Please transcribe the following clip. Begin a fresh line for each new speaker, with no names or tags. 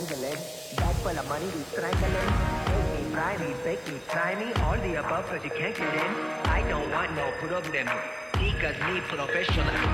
dangling. Bag full of money, we strangling. Make me, fry me, bake me, try me. All the above cause you can't get in. I don't want no problem. Because me professional.